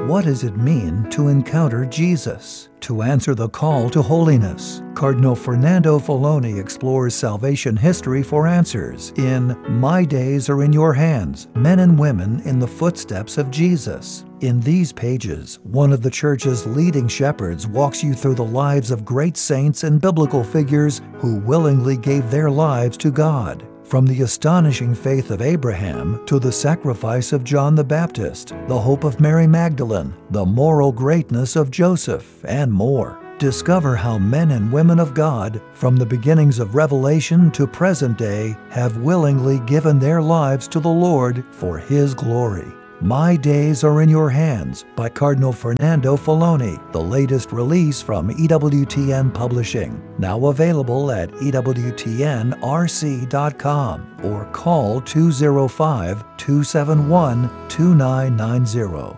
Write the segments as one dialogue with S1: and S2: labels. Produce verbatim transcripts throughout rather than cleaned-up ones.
S1: What does it mean to encounter Jesus? To answer the call to holiness, Cardinal Fernando Filoni explores salvation history for answers in My Days Are in Your Hands, Men and Women in the Footsteps of Jesus. In these pages, one of the Church's leading shepherds walks you through the lives of great saints and biblical figures who willingly gave their lives to God. From the astonishing faith of Abraham to the sacrifice of John the Baptist, the hope of Mary Magdalene, the moral greatness of Joseph, and more. Discover how men and women of God, from the beginnings of Revelation to present day, have willingly given their lives to the Lord for His glory. My Days Are in Your Hands by Cardinal Fernando Filoni, the latest release from E W T N Publishing. Now available at E W T N R C dot com or call two oh five, two seven one, two nine nine zero.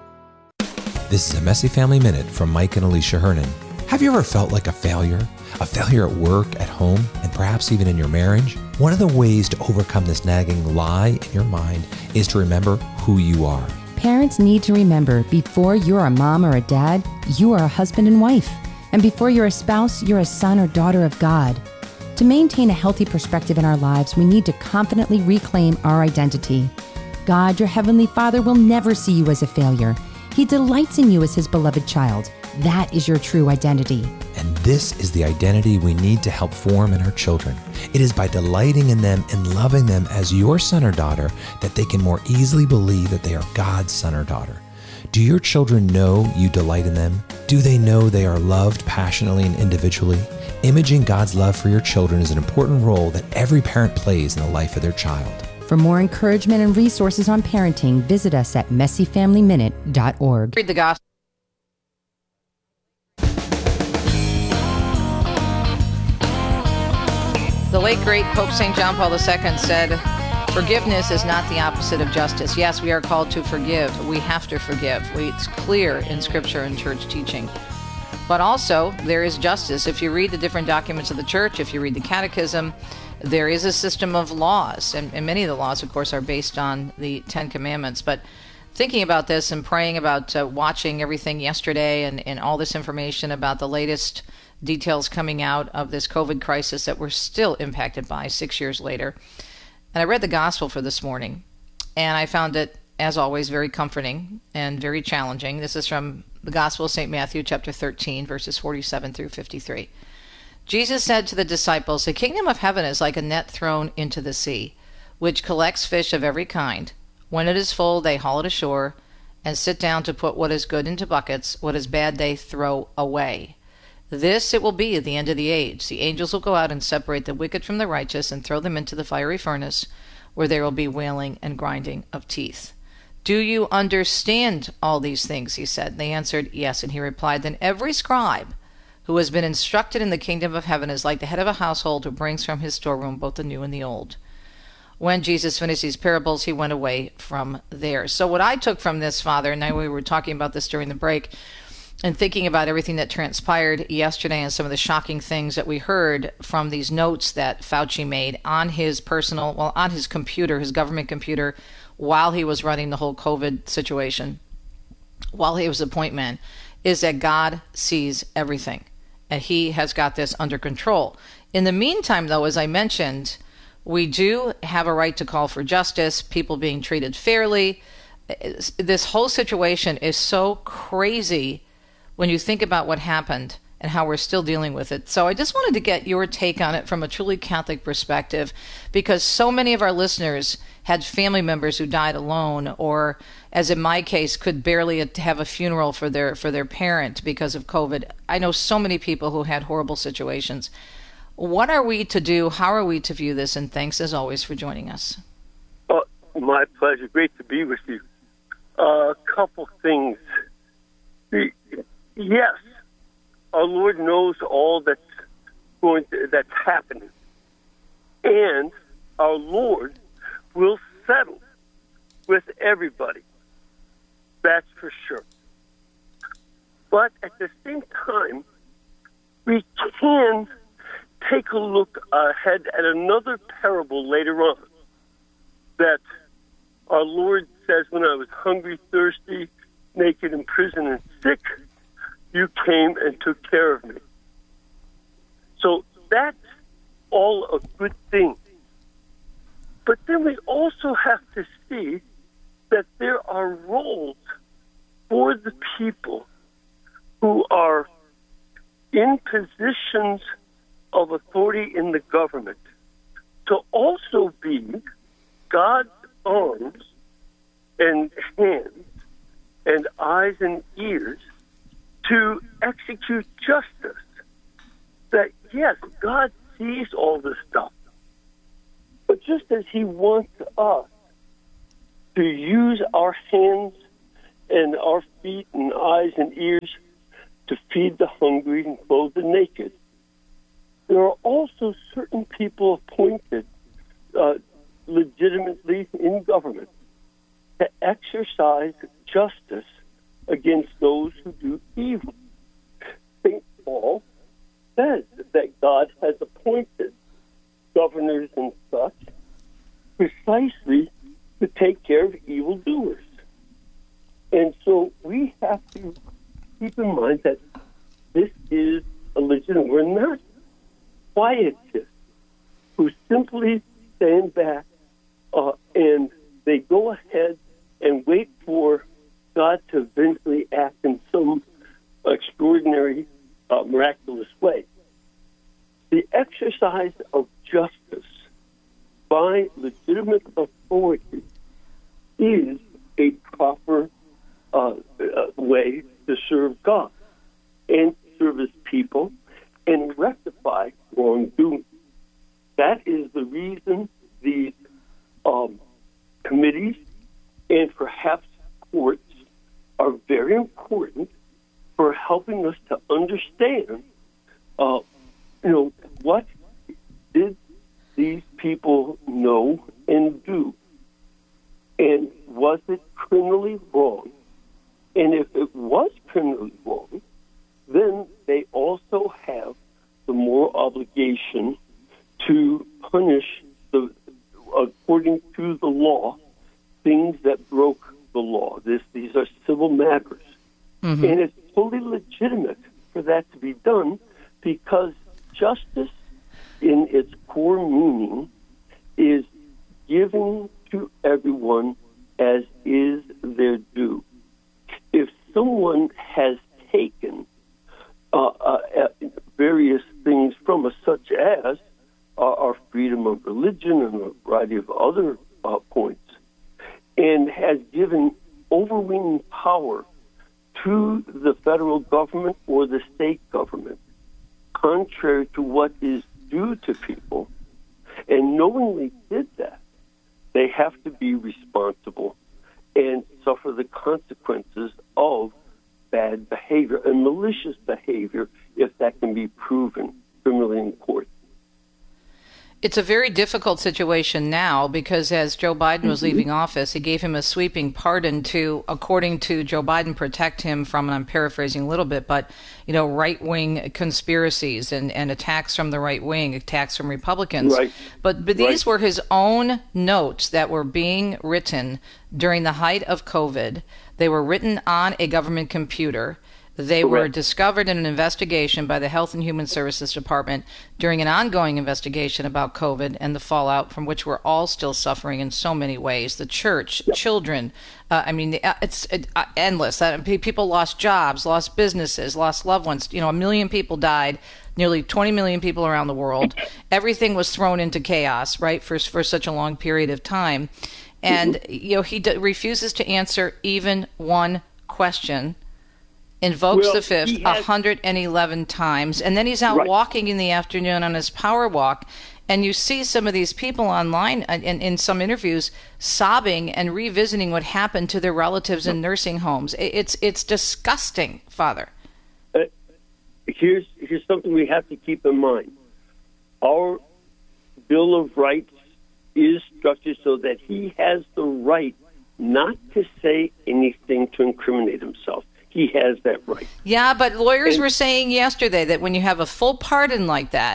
S2: This is a Messy Family Minute from Mike and Alicia Hernan. Have you ever felt like a failure? A failure at work, at home, and perhaps even in your marriage? One of the ways to overcome this nagging lie in your mind is to remember who you are.
S3: Parents need to remember, before you're a mom or a dad, you are a husband and wife. And before you're a spouse, you're a son or daughter of God. To maintain a healthy perspective in our lives, we need to confidently reclaim our identity. God, your Heavenly Father, will never see you as a failure. He delights in you as His beloved child. That is your true identity.
S2: And this is the identity we need to help form in our children. It is by delighting in them and loving them as your son or daughter that they can more easily believe that they are God's son or daughter. Do your children know you delight in them? Do they know they are loved passionately and individually? Imaging God's love for your children is an important role that every parent plays in the life of their child.
S3: For more encouragement and resources on parenting, visit us at messy family minute dot org.
S4: Read the gospel. The late, great Pope Saint John Paul the Second said, forgiveness is not the opposite of justice. Yes, we are called to forgive. We have to forgive. We, it's clear in Scripture and church teaching. But also, there is justice. If you read the different documents of the church, if you read the catechism, there is a system of laws. And, and many of the laws, of course, are based on the Ten Commandments. But thinking about this and praying about uh, watching everything yesterday and, and all this information about the latest details coming out of this COVID crisis that we're still impacted by six years later. And I read the gospel for this morning, and I found it, as always, very comforting and very challenging. This is from the Gospel of Saint Matthew, chapter thirteen, verses forty-seven through fifty-three. Jesus said to the disciples, the kingdom of heaven is like a net thrown into the sea, which collects fish of every kind. When it is full, they haul it ashore and sit down to put what is good into buckets, what is bad they throw away. This it will be at the end of the age. The angels will go out and separate the wicked from the righteous and throw them into the fiery furnace, where there will be wailing and grinding of teeth. Do you understand all these things? He said. And they answered, yes. And he replied, then every scribe who has been instructed in the kingdom of heaven is like the head of a household who brings from his storeroom both the new and the old. When Jesus finished these parables, he went away from there. So what I took from this, Father, and I, we were talking about this during the break, and thinking about everything that transpired yesterday and some of the shocking things that we heard from these notes that Fauci made on his personal, well, on his computer, his government computer, while he was running the whole COVID situation, while he was a point man, is that God sees everything, and He has got this under control. In the meantime, though, as I mentioned, we do have a right to call for justice, people being treated fairly. This whole situation is so crazy when you think about what happened and how we're still dealing with it. So I just wanted to get your take on it from a truly Catholic perspective, because so many of our listeners had family members who died alone, or, as in my case, could barely have a funeral for their for their parent because of COVID. I know so many people who had horrible situations. What are we to do? How are we to view this? And thanks, as always, for joining us.
S5: Oh, my pleasure. Great to be with you. A uh, couple things. Yes, our Lord knows all that's going to, that's happening, and our Lord will settle with everybody. That's for sure. But at the same time, we can take a look ahead at another parable later on that our Lord says, when I was hungry, thirsty, naked, in prison, and sick, you came and took care of me. So that's all a good thing. But then we also have to see that there are roles for the people who are in positions of authority in the government to also be God's arms and hands and eyes and ears to execute justice. That, yes, God sees all this stuff, but just as he wants us to use our hands and our feet and eyes and ears to feed the hungry and clothe the naked, there are also certain people appointed uh, legitimately in government to exercise justice against those who do evil. Saint Paul says that God has appointed governors and such precisely to take care of evildoers. And so we have to keep in mind that this is a legitimate. We're not quietists who simply stand back uh, and they go ahead and wait for God to eventually act in some extraordinary, uh, miraculous way. The exercise of justice by legitimate authority is a proper uh, uh, way to serve God and serve his people and rectify wrongdoing. That is the reason these um, committees and perhaps courts are very important for helping us to understand, uh, you know, what did these people know and do? And was it criminally wrong? And if it was criminally wrong, then they also have the moral obligation to punish, the, according to the law, things that broke the law. This, these are civil matters. Mm-hmm. And it's totally legitimate for that to be done because justice in its core meaning is giving to everyone as is their due. If someone has taken uh, uh, various things from us, such as uh, our freedom of religion and a variety of other uh, points, and has given overweening power to the federal government or the state government, contrary to what is due to people, and knowingly did that, they have to be responsible and suffer the consequences of bad behavior and malicious behavior if that can be proven criminally in court.
S4: It's a very difficult situation now because as Joe Biden was leaving office, he gave him a sweeping pardon to, according to Joe Biden, protect him from, and I'm paraphrasing a little bit, but, you know, right-wing conspiracies and, and attacks from the right wing, attacks from Republicans. Right. But, but these right. were his own notes that were being written during the height of COVID. They were written on a government computer. They Correct. Were discovered in an investigation by the Health and Human Services Department during an ongoing investigation about COVID and the fallout from which we're all still suffering in so many ways. The church, yep. children, uh, I mean, it's it, uh, endless. Uh, people lost jobs, lost businesses, lost loved ones. You know, a million people died, nearly twenty million people around the world. Everything was thrown into chaos, right, for, for such a long period of time. And, mm-hmm. you know, he d- refuses to answer even one question. Invokes well, the fifth has, one hundred eleven times, and then he's out right. walking in the afternoon on his power walk, and you see some of these people online in, in some interviews sobbing and revisiting what happened to their relatives in nursing homes. It's it's disgusting, Father. Uh,
S5: here's here's something we have to keep in mind. Our Bill of Rights is structured so that he has the right not to say anything to incriminate himself. He has that right.
S4: Yeah, but lawyers and, were saying yesterday that when you have a full pardon like that,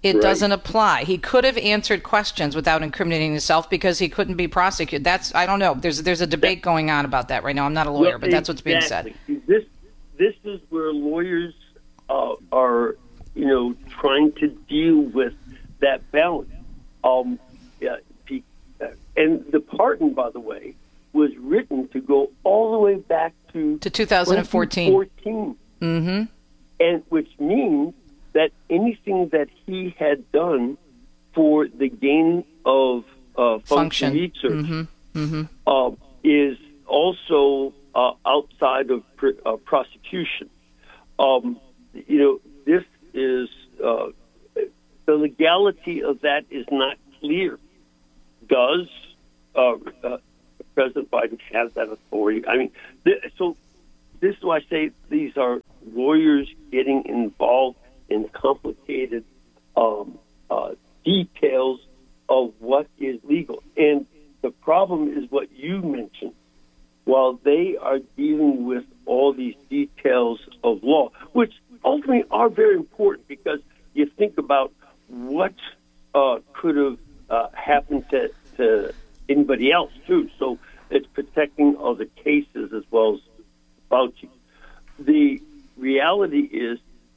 S4: it
S5: Right.
S4: doesn't apply. He could have answered questions without incriminating himself because he couldn't be prosecuted. That's I don't know. There's there's a debate going on about that right now. I'm not a lawyer,
S5: Well,
S4: but that's what's being said.
S5: exactly. This this is where lawyers uh, are, you know, trying to deal with that balance. Um, yeah, be, uh, and the pardon, by the way, was written to go all the way back to
S4: To two thousand fourteen.
S5: twenty fourteen.
S4: Mm-hmm.
S5: And which means that anything that he had done for the gain of uh, function,
S4: Function.
S5: research
S4: Mm-hmm. Mm-hmm.
S5: uh, is also uh, outside of pr- uh, prosecution. Um, you know, this is uh, the legality of that is not clear. Does uh, uh, President Biden have that authority? I mean, th- so this is why I say these are lawyers getting involved in complicated um, uh, details of what is legal. And the problem is what you mentioned. While they are dealing with all these details of law, which ultimately are very important because you think about what uh, could have uh, happened to, to anybody else, too. So it's protecting other cases as well as Fauci. The reality is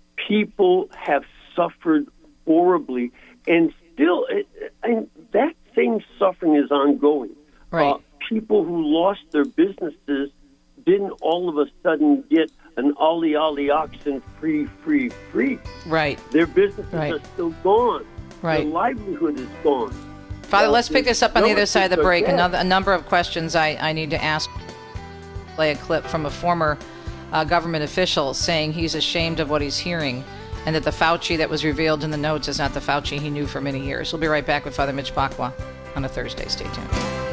S5: people have suffered horribly, and still, it, and that same suffering is ongoing.
S4: Right.
S5: Uh, people who lost their businesses didn't all of a sudden get an ollie ollie oxen free, free, free.
S4: Right.
S5: Their businesses
S4: Right.
S5: are still gone.
S4: Right.
S5: Their livelihood is gone.
S4: Father,
S5: Uh,
S4: let's pick this up on the other side of the break.
S5: relatives are
S4: Another a number of questions I, I need to ask. Play a clip from a former uh, government official saying he's ashamed of what he's hearing and that the Fauci that was revealed in the notes is not the Fauci he knew for many years. We'll be right back with Father Mitch Pacwa on a Thursday. Stay tuned.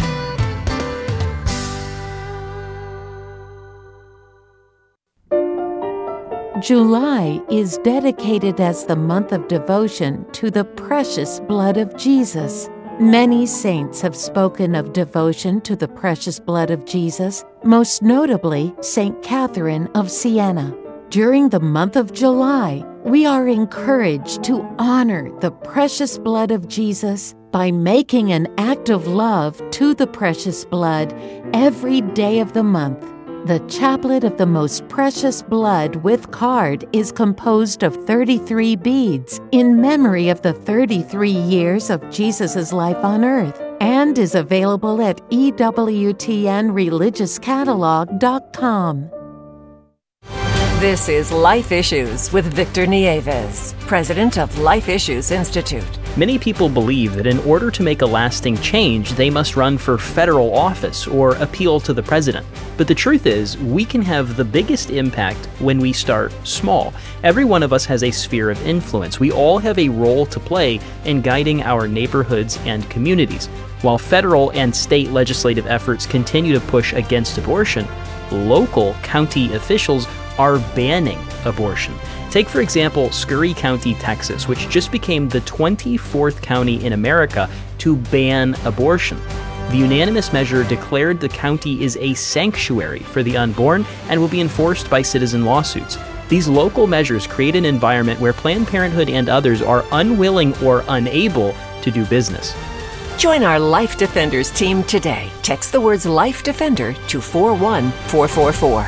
S6: July is dedicated as the month of devotion to the precious blood of Jesus. Many saints have spoken of devotion to the precious blood of Jesus, most notably Saint Catherine of Siena. During the month of July, we are encouraged to honor the precious blood of Jesus by making an act of love to the precious blood every day of the month. The Chaplet of the Most Precious Blood with card is composed of thirty-three beads in memory of the thirty-three years of Jesus' life on earth and is available at E W T N religious catalog dot com.
S7: This is Life Issues with Victor Nieves, president of Life Issues Institute.
S8: Many people believe that in order to make a lasting change, they must run for federal office or appeal to the president. But the truth is, we can have the biggest impact when we start small. Every one of us has a sphere of influence. We all have a role to play in guiding our neighborhoods and communities. While federal and state legislative efforts continue to push against abortion, local county officials are banning abortion. Take, for example, Scurry County, Texas, which just became the twenty-fourth county in America to ban abortion. The unanimous measure declared the county is a sanctuary for the unborn and will be enforced by citizen lawsuits. These local measures create an environment where Planned Parenthood and others are unwilling or unable to do business.
S7: Join our Life Defenders team today. Text the words Life Defender to four one four four four.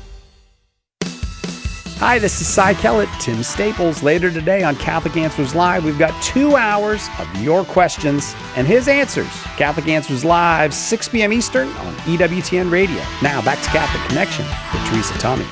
S9: Hi, this is Cy Kellett, Tim Staples. Later today on Catholic Answers Live, we've got two hours of your questions and his answers. Catholic Answers Live, six p.m. Eastern on E W T N Radio. Now back to Catholic Connection with Teresa Tomeo.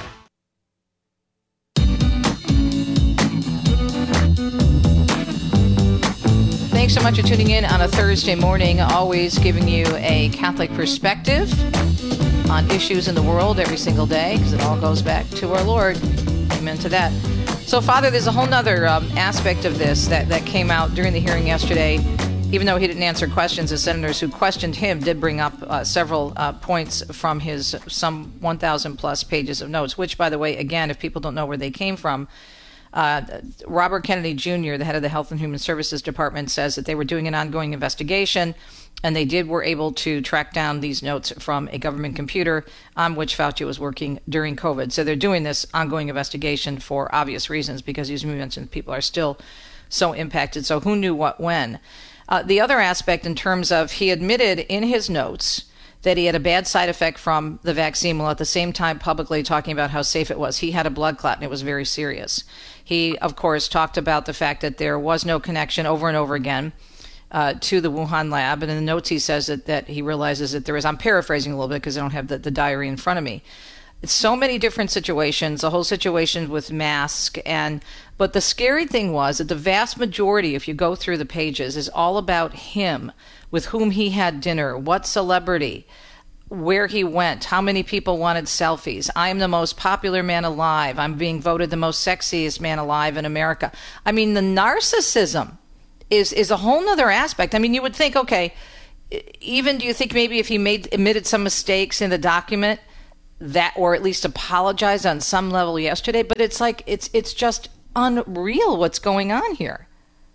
S4: Thanks so much for tuning in on a Thursday morning, always giving you a Catholic perspective on issues in the world every single day, because it all goes back to our Lord. Amen to that. So, Father, there's a whole nother um, aspect of this that, that came out during the hearing yesterday. Even though he didn't answer questions, the senators who questioned him did bring up uh, several uh, points from his some one thousand plus pages of notes, which, by the way, again, if people don't know where they came from, Uh, Robert Kennedy Junior, the head of the Health and Human Services Department, says that they were doing an ongoing investigation, and they did were able to track down these notes from a government computer on which Fauci was working during COVID. So they're doing this ongoing investigation for obvious reasons, because, as you mentioned, people are still so impacted. So who knew what when? Uh, the other aspect in terms of he admitted in his notes that he had a bad side effect from the vaccine while at the same time publicly talking about how safe it was. He had a blood clot and it was very serious. He, of course, talked about the fact that there was no connection over and over again uh, to the Wuhan lab. And in the notes he says that, that he realizes that there is, I'm paraphrasing a little bit because I don't have the, the diary in front of me. It's so many different situations, the whole situation with masks. and But the scary thing was that the vast majority, if you go through the pages, is all about him, with whom he had dinner, what celebrity, where he went, how many people wanted selfies. I'm the most popular man alive. I'm being voted the most sexiest man alive in America. I mean, the narcissism is, is a whole nother aspect. I mean, you would think, okay, even do you think maybe if he made admitted some mistakes in the document, that, or at least apologized on some level yesterday, but it's like, it's it's just unreal what's going on here.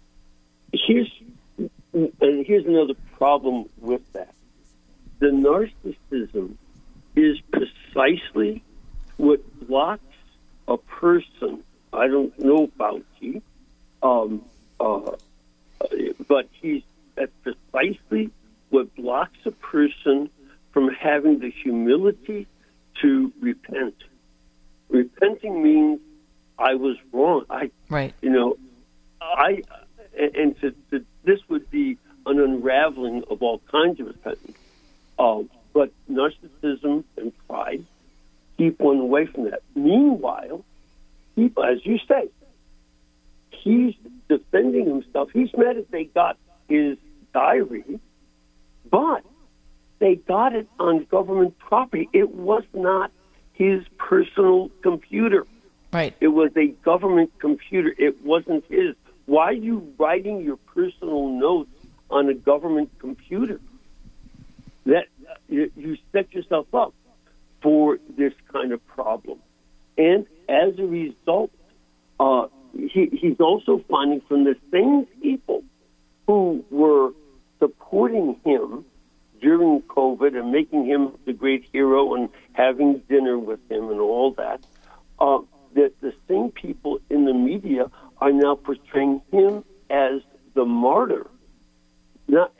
S5: Here's, and here's another problem with that. The narcissism is precisely what blocks a person. I don't know Fauci, um, uh, but he's that's precisely what blocks a person from having the humility to repent. Repenting means I was wrong. I,
S4: right.
S5: You know, I, and to, to this would be an unraveling of all kinds of repentance. Um, but narcissism and pride keep one away from that. Meanwhile, people, as you say, he's defending himself. He's mad that they got his diary, but they got it on government property. It was not his personal computer.
S4: Right.
S5: It was a government computer. It wasn't his. Why are you writing your personal notes on a government computer? That you, you set yourself up for this kind of problem. And as a result, uh, he, he's also finding from the same people who were supporting him during COVID and making him the great hero and having dinner with him and all that, uh, that the same people in the media are now portraying him as the martyr. Not,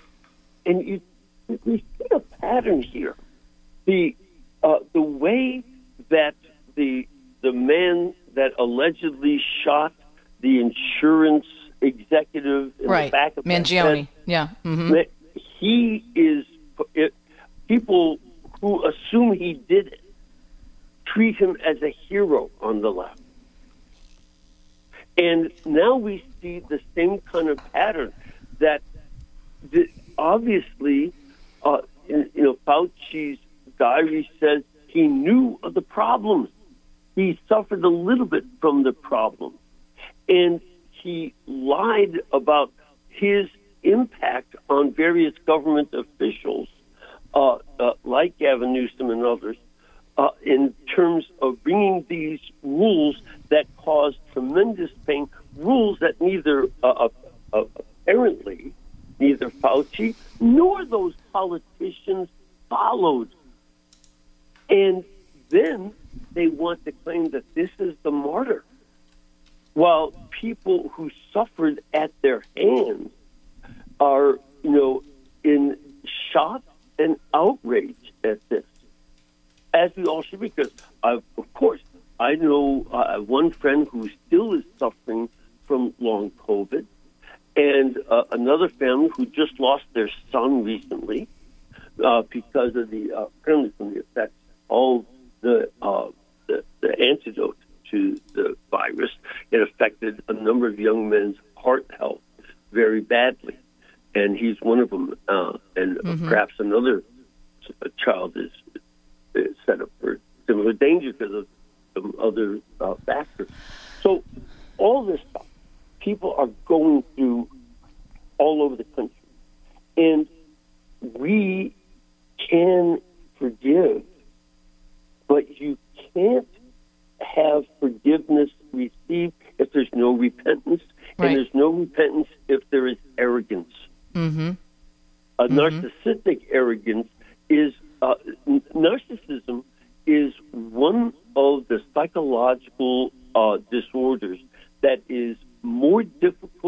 S5: and you, we see a pattern here. The uh, the way that the the man that allegedly shot the insurance executive in
S4: right.
S5: the back of
S4: Mangione,
S5: head,
S4: yeah. Mm-hmm.
S5: He is, it, people who assume he did it treat him as a hero on the left. And now we see the same kind of pattern that the, obviously, uh, in, you know, Fauci's diary says he knew of the problems. He suffered a little bit from the problem. And he lied about his impact on various government officials, uh, uh, like Gavin Newsom and others, uh, in terms of bringing these rules that caused tremendous pain, rules that neither, uh, uh, apparently, neither Fauci nor those politicians followed. And then they want to claim that this is the martyr, while people who suffered at their hands are, you know, in shock and outrage at this, as we all should be. Because, uh, of course, I know uh, one friend who still is suffering from long COVID, and uh, another family who just lost their son recently uh, because of the, uh, apparently from the effects of the, uh, the, the antidote to the virus. It affected a number of young men's heart health very badly. And he's one of them. Uh, and mm-hmm. perhaps another uh, child is, is set up for similar danger because of some other uh, factors. So all this stuff, people are going through all over the country. And we can forgive, but you can't have forgiveness received if there's no repentance, right. And there's no repentance if there is arrogance.
S4: Mm-hmm.
S5: A
S4: mm-hmm.
S5: narcissistic arrogance is, uh, n- narcissism is one of the psychological uh, disorders that is more difficult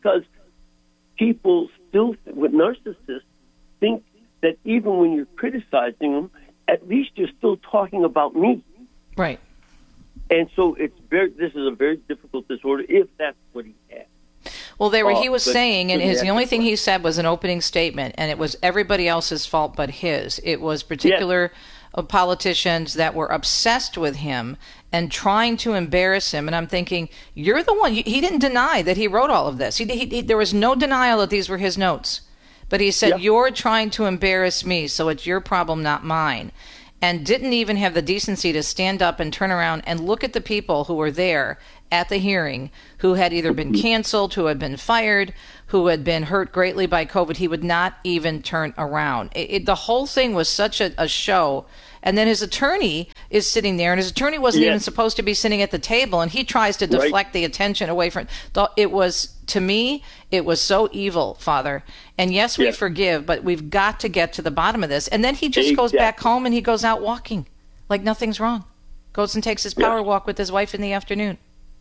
S5: because people still, with narcissists, think that even when you're criticizing them, at least you're still talking about me.
S4: Right.
S5: And so it's very. This is a very difficult disorder if that's what he had.
S4: Well, they were.
S5: Uh,
S4: he was
S5: but-
S4: saying, and
S5: but
S4: his
S5: yeah,
S4: the only
S5: that's
S4: thing
S5: right.
S4: he said was an opening statement, and it was everybody else's fault but his. It was particular uh, politicians that were obsessed with him and trying to embarrass him. And I'm thinking, you're the one. He didn't deny that he wrote all of this. He, he, he there was no denial that these were his notes. But he said,
S5: Yeah.
S4: you're trying to embarrass me, so it's your problem, not mine. And didn't even have the decency to stand up and turn around and look at the people who were there at the hearing, who had either been canceled, who had been fired, who had been hurt greatly by COVID. He would not even turn around. It, it, the whole thing was such a, a show. And then his attorney is sitting there, and his attorney wasn't
S5: Yes.
S4: even supposed to be sitting at the table, and he tries to deflect
S5: Right.
S4: the attention away from it. It was, to me, it was so evil, Father. And yes, we
S5: Yes.
S4: forgive, but we've got to get to the bottom of this. And then he just goes back
S5: Exactly.
S4: home and he goes out walking like nothing's wrong. Goes and takes his power
S5: Yes.
S4: walk with his wife in the afternoon.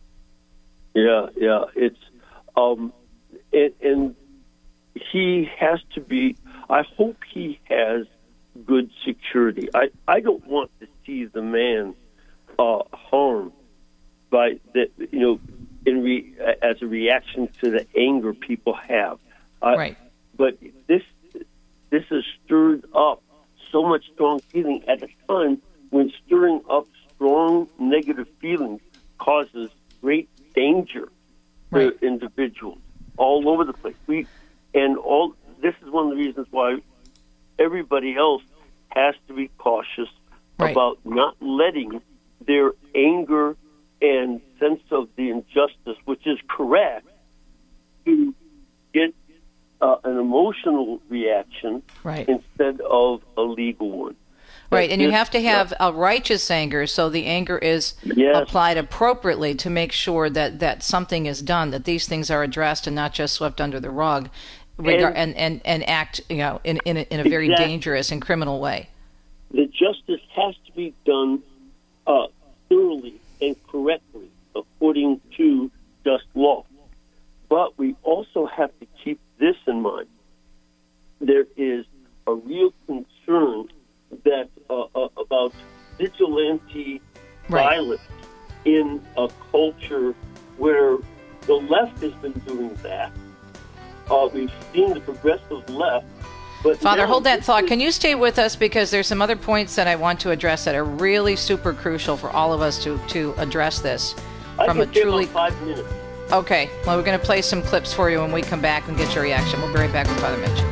S5: Yeah, yeah. It's um, and, and he has to be. I hope he has good security. I, I don't want to see the man uh, harmed by that. You know, in re, as a reaction to the anger people have. I,
S4: Right.
S5: But this this has stirred up so much strong feeling at a time when stirring up strong negative feelings causes great danger
S4: Right.
S5: to individuals all over the place. We and all this is one of the reasons why everybody else has to be cautious
S4: Right.
S5: about not letting their anger and sense of the injustice, which is correct, to get uh, an emotional reaction
S4: Right.
S5: instead of a legal one.
S4: Right, and you
S5: This-
S4: have to have a righteous anger, so the anger is
S5: Yes.
S4: applied appropriately to make sure that, that something is done, that these things are addressed and not just swept under the rug, regar- and, and, and act, you know, in in a, in a very
S5: Exactly.
S4: dangerous and criminal way.
S5: The justice has to be done uh, thoroughly and correctly according to just law. But we also have to keep this in mind. There is a real concern that uh, uh, about vigilante
S4: Right.
S5: violence in a culture where the left has been doing that. Uh, we've seen the progressive left. But
S4: Father,
S5: now
S4: hold that
S5: this
S4: thought.
S5: is-
S4: Can you stay with us, because there's some other points that I want to address that are really super crucial for all of us to, to address this
S5: I
S4: from
S5: can
S4: a
S5: stay
S4: truly...
S5: about five minutes.
S4: Okay, well, we're going to play some clips for you when we come back and get your reaction. We'll be right back with Father Mitch.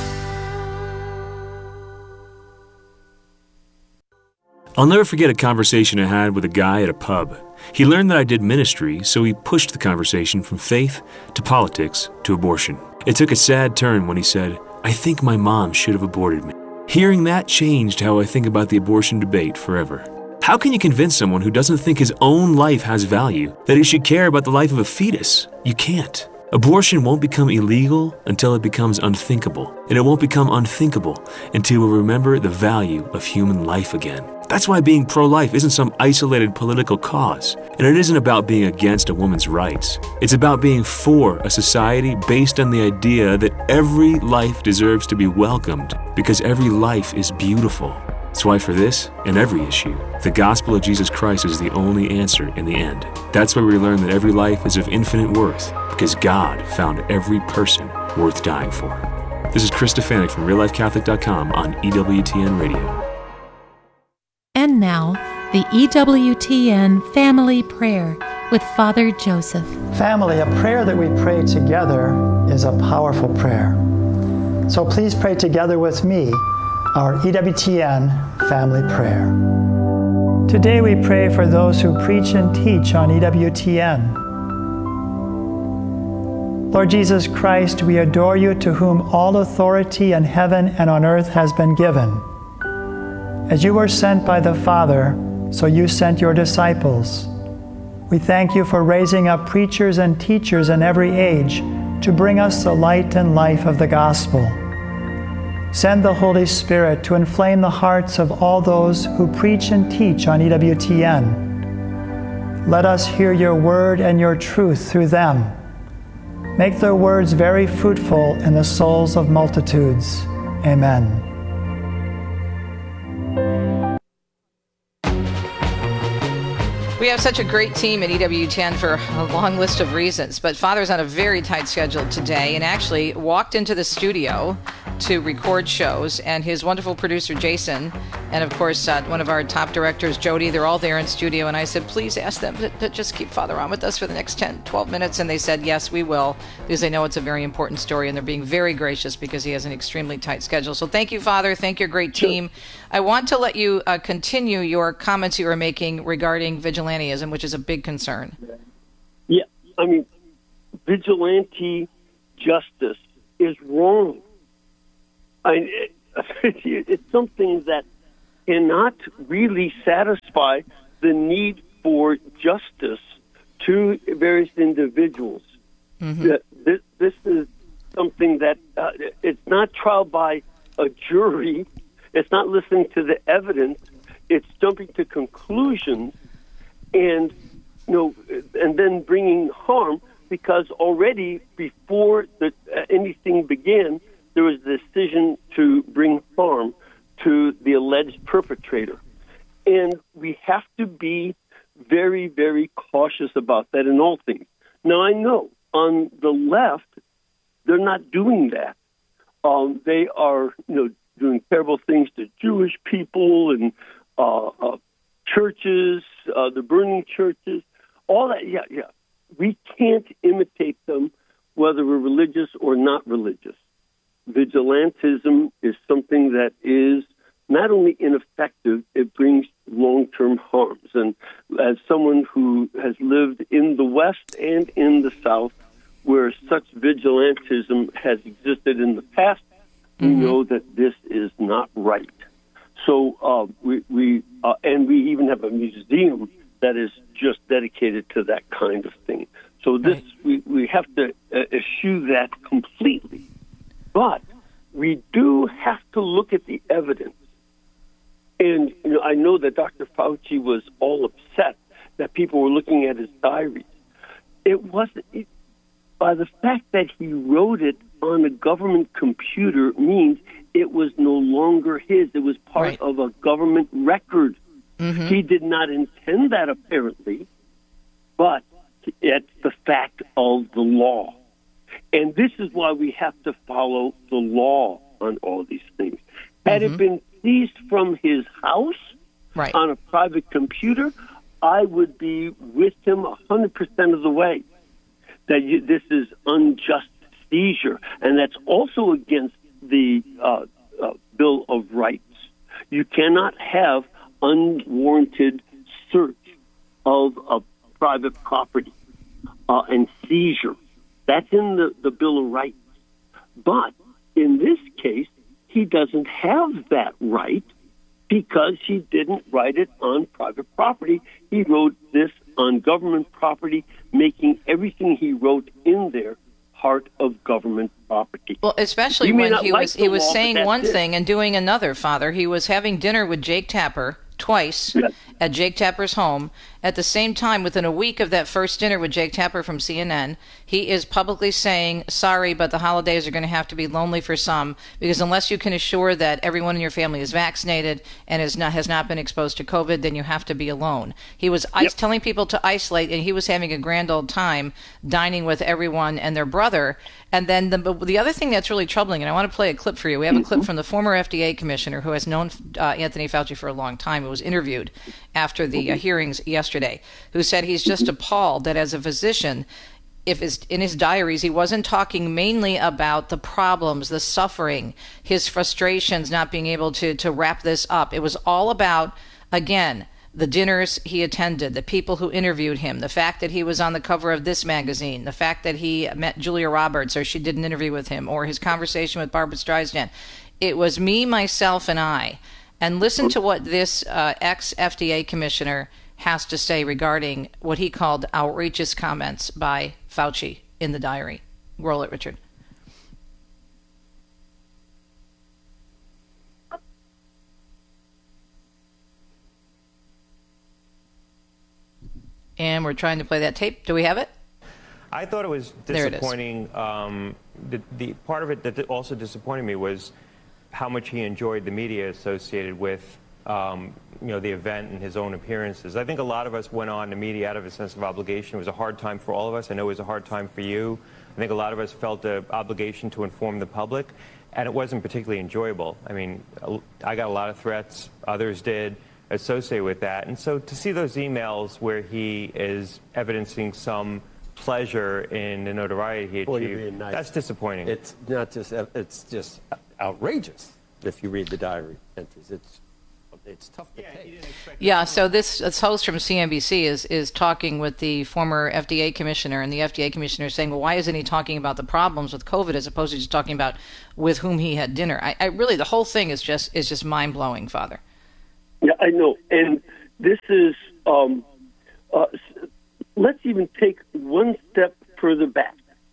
S10: I'll never forget a conversation I had with a guy at a pub. He learned that I did ministry, so he pushed the conversation from faith to politics to abortion. It took a sad turn when he said, "I think my mom should have aborted me." Hearing that changed how I think about the abortion debate forever. How can you convince someone who doesn't think his own life has value that he should care about the life of a fetus? You can't. Abortion won't become illegal until it becomes unthinkable, and it won't become unthinkable until we remember the value of human life again. That's why being pro-life isn't some isolated political cause, and it isn't about being against a woman's rights. It's about being for a society based on the idea that every life deserves to be welcomed because every life is beautiful. That's why for this and every issue, the gospel of Jesus Christ is the only answer in the end. That's why we learn that every life is of infinite worth because God found every person worth dying for. This is Chris Stefanik from real life catholic dot com on E W T N Radio.
S6: And now, the E W T N Family Prayer with Father Joseph.
S11: Family, a prayer that we pray together is a powerful prayer. So please pray together with me our E W T N Family Prayer. Today we pray for those who preach and teach on E W T N. Lord Jesus Christ, we adore you, to whom all authority in heaven and on earth has been given. As you were sent by the Father, so you sent your disciples. We thank you for raising up preachers and teachers in every age to bring us the light and life of the gospel. Send the Holy Spirit to inflame the hearts of all those who preach and teach on E W T N. Let us hear your word and your truth through them. Make their words very fruitful in the souls of multitudes. Amen.
S4: We have such a great team at E W T N for a long list of reasons, but Father's on a very tight schedule today and actually walked into the studio to record shows, and his wonderful producer, Jason, and of course, uh, one of our top directors, Jody, they're all there in studio, and I said, please ask them to, to just keep Father on with us for the next ten, twelve minutes, and they said, yes, we will, because they know it's a very important story, and they're being very gracious because he has an extremely tight schedule. So thank you, Father. Thank your great team. I want to let you uh, continue your comments you were making regarding vigilantism, which is a big concern.
S5: Yeah, I mean, vigilante justice is wrong. I, it, it's something that cannot really satisfy the need for justice to various individuals. Mm-hmm. This, this is something that uh, it's not trial by a jury. It's not listening to the evidence. It's jumping to conclusions and, you know, and then bringing harm, because already before the, uh, anything began, there was a decision to bring harm to the alleged perpetrator. And we have to be very, very cautious about that in all things. Now, I know on the left, they're not doing that. Um, they are, you know, doing terrible things to Jewish people and uh, uh, churches, uh, the burning churches, all that. Yeah, yeah. We can't imitate them, whether we're religious or not religious. Vigilantism is something that is not only ineffective, it brings long-term harms. And as someone who has lived in the West and in the South, where such vigilantism has existed in the past, mm-hmm. we know that this is not right. So uh, we, we uh, and we even have a museum that is just dedicated to that kind of thing. So this right. we, we have to uh, eschew that completely. But we do have to look at the evidence. And you know, I know that Doctor Fauci was all upset that people were looking at his diaries. It wasn't it, by the fact that he wrote it on a government computer means it was no longer his. It was part right. of a government record. Mm-hmm. He did not intend that, apparently, but it's the fact of the law. And this is why we have to follow the law on all these things. Had mm-hmm. it been seized from his house right. on a private computer, I would be with him one hundred percent of the way. That you, this is unjust seizure, and that's also against the uh, uh, Bill of Rights. You cannot have unwarranted search of a private property uh, and seizure. That's in the, the Bill of Rights. But in this case, he doesn't have that right because he didn't write it on private property. He wrote this on government property, making everything he wrote in there part of government property.
S4: Well, especially when he was he was saying one thing and doing another, Father. He was having dinner with Jake Tapper twice yes. at Jake Tapper's home. At the same time, within a week of that first dinner with Jake Tapper from C N N, he is publicly saying, sorry, but the holidays are going to have to be lonely for some, because unless you can assure that everyone in your family is vaccinated and is not, has not been exposed to COVID, then you have to be alone. He was yep. telling people to isolate, and he was having a grand old time dining with everyone and their brother. And then the, the other thing that's really troubling, and I want to play a clip for you. We have a clip from the former F D A commissioner who has known uh, Anthony Fauci for a long time, who was interviewed after the uh, hearings yesterday, who said he's just appalled that as a physician, if his, in his diaries, he wasn't talking mainly about the problems, the suffering, his frustrations, not being able to, to wrap this up. It was all about, again, the dinners he attended, the people who interviewed him, the fact that he was on the cover of this magazine, the fact that he met Julia Roberts or she did an interview with him, or his conversation with Barbara Streisand. It was me, myself, and I. And listen to what this uh, ex-F D A commissioner has to say regarding what he called outrageous comments by Fauci in the diary. Roll it, Richard. And we're trying to play that tape. Do we have it?
S12: I thought it was disappointing. Um, the, the part of it that also disappointed me was how much he enjoyed the media associated with um, you know, the event and his own appearances. I think a lot of us went on the media out of a sense of obligation. It was a hard time for all of us. I know it was a hard time for you. I think a lot of us felt an obligation to inform the public, and it wasn't particularly enjoyable. I mean, I got a lot of threats, others did, associated with that. And so to see those emails where he is evidencing some pleasure in the notoriety he achieved, well, you're being nice. That's disappointing.
S13: It's not just, it's just outrageous if you read the diary entries. It's It's tough to take.
S4: Yeah, so this, this host from C N B C is, is talking with the former F D A commissioner, and the F D A commissioner is saying, well, why isn't he talking about the problems with COVID as opposed to just talking about with whom he had dinner? I, I really, the whole thing is just is just mind-blowing, Father.
S5: Yeah, I know. And this is, um, uh, let's even take one step further back.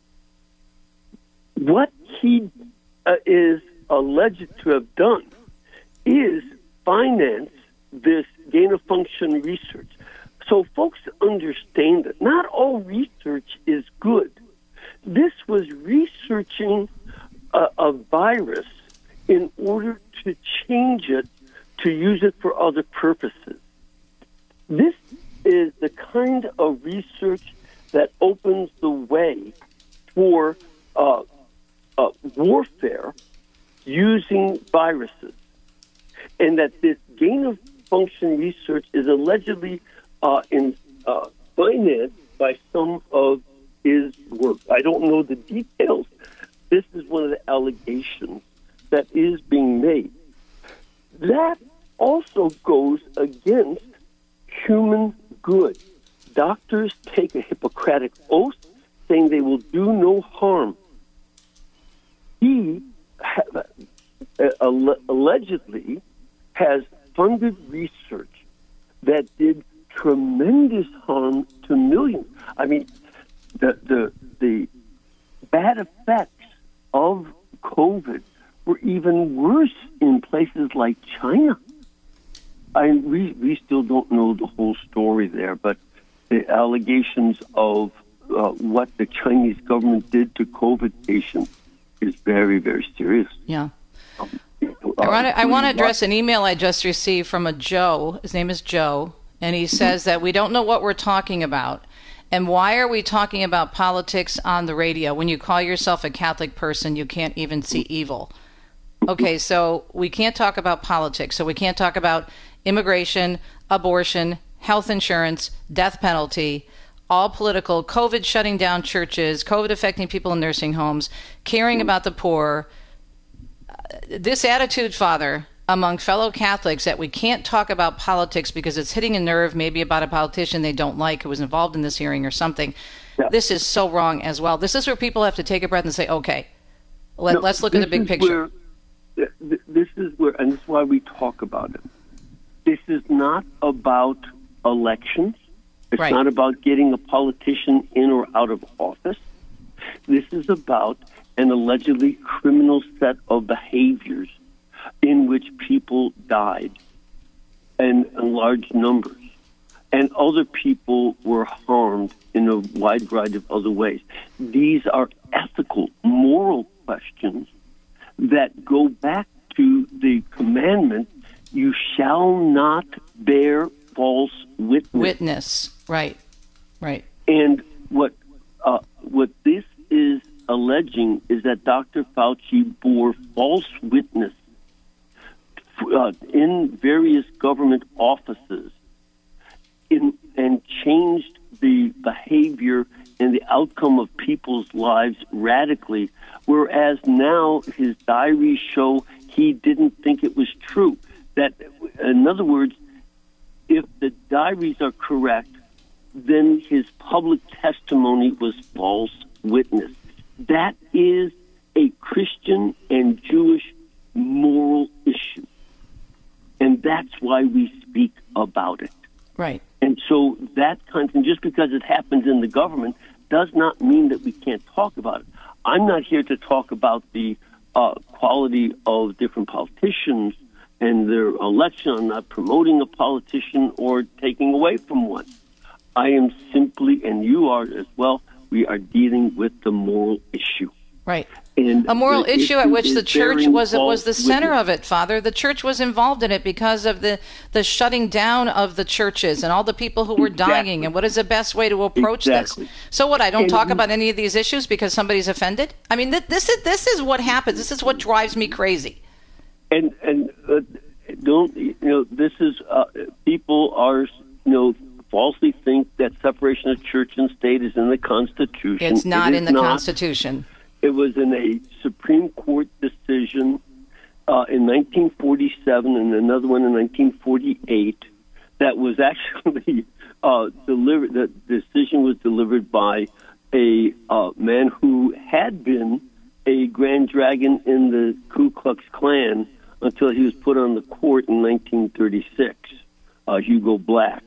S5: What he uh, is alleged to have done is finance this gain-of-function research. So folks understand that not all research is good. This was researching a, a virus in order to change it, to use it for other purposes. This is the kind of research that opens the way for uh, uh, warfare using viruses. And that this gain-of-function research is allegedly uh, in, uh, financed by some of his work. I don't know the details. This is one of the allegations that is being made. That also goes against human good. Doctors take a Hippocratic oath saying they will do no harm. He uh, allegedly has funded research that did tremendous harm to millions. I mean, the the the bad effects of COVID were even worse in places like China. I we we still don't know the whole story there, but the allegations of uh, what the Chinese government did to COVID patients is very, very serious.
S4: Yeah.
S5: Um,
S4: I want to I want to address an email I just received from a Joe. His name is Joe, and he says that we don't know what we're talking about. And why are we talking about politics on the radio? When you call yourself a Catholic person, you can't even see evil. Okay, so we can't talk about politics. So we can't talk about immigration, abortion, health insurance, death penalty, all political, COVID shutting down churches, COVID affecting people in nursing homes, caring about the poor. This attitude, Father, among fellow Catholics that we can't talk about politics because it's hitting a nerve, maybe about a politician they don't like who was involved in this hearing or something. Yeah. This is so wrong as well. This is where people have to take a breath and say, okay, let, no, let's look at the big picture.
S5: Where, this is where, and this is why we talk about it. This is not about elections. It's
S4: right.
S5: not about getting a politician in or out of office. This is about an allegedly criminal set of behaviors in which people died and in large numbers, and other people were harmed in a wide variety of other ways. These are ethical, moral questions that go back to the commandment, you shall not bear false witness.
S4: Witness, right, right.
S5: And what uh, what this is alleging is that Doctor Fauci bore false witness uh, in various government offices in, and changed the behavior and the outcome of people's lives radically, whereas now his diaries show he didn't think it was true. That, in other words, if the diaries are correct, then his public testimony was false witness. That is a Christian and Jewish moral issue. And that's why we speak about it.
S4: Right.
S5: And so that kind of thing, just because it happens in the government, does not mean that we can't talk about it. I'm not here to talk about the uh, quality of different politicians and their election. I'm not promoting a politician or taking away from one. I am simply, and you are as well, we are dealing with the moral issue.
S4: Right.
S5: And
S4: a moral
S5: the
S4: issue at which
S5: is
S4: the church
S5: bearing
S4: was was the
S5: false
S4: center
S5: witness.
S4: of it, Father. The church was involved in it because of the, the shutting down of the churches and all the people who were
S5: Exactly.
S4: dying. And what is the best way to approach
S5: Exactly.
S4: this? So what? I don't
S5: And
S4: talk
S5: we-
S4: about any of these issues because somebody's offended. I mean, th- this is this is what happens. This is what drives me crazy.
S5: And and uh, don't you know? This is uh, people are you know falsely think that separation of church and state is in the Constitution.
S4: It's not
S5: It
S4: in
S5: is
S4: the
S5: not.
S4: Constitution.
S5: It was in a Supreme Court decision uh, in nineteen forty-seven and another one in nineteen forty-eight that was actually uh, delivered. The decision was delivered by a uh, man who had been a Grand Dragon in the Ku Klux Klan until he was put on the court in nineteen thirty-six, uh, Hugo Black.